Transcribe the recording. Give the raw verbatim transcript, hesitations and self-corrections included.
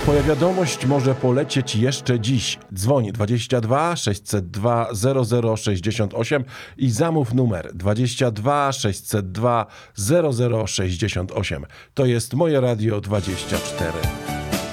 Twoja wiadomość może polecieć jeszcze dziś. Dzwoń dwadzieścia dwa sześćset dwa zero zero sześćdziesiąt osiem i zamów numer dwadzieścia dwa sześćset dwa zero zero sześćdziesiąt osiem. To jest Moje Radio dwadzieścia cztery.